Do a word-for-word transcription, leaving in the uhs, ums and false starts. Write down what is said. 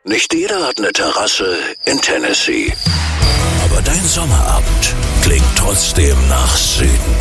Nicht jeder hat eine Terrasse in Tennessee. Aber dein Sommerabend klingt trotzdem nach Süden.